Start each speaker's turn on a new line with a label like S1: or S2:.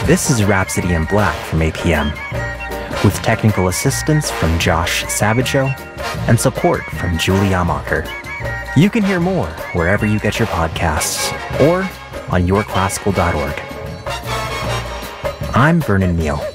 S1: This is Rhapsody in Black from APM, with technical assistance from Josh Savageau and support from Julie Amacher. You can hear more wherever you get your podcasts or on yourclassical.org. I'm Vernon Neal.